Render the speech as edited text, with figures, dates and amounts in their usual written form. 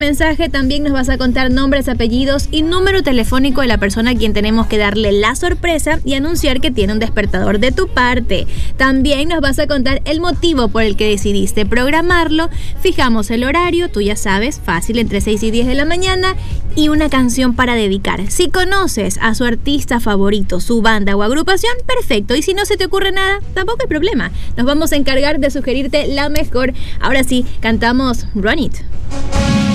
Mensaje también nos vas a contar nombres, apellidos y número telefónico de la persona a quien tenemos que darle la sorpresa y anunciar que tiene un despertador de tu parte. También nos vas a contar el motivo por el que decidiste programarlo. Fijamos el horario, tú ya sabes, fácil, entre 6 y 10 de la mañana, y una canción para dedicar. Si conoces a su artista favorito, su banda o agrupación, perfecto. Y si no se te ocurre nada, tampoco hay problema. Nos vamos a encargar de sugerirte la mejor. Ahora sí, cantamos Run It.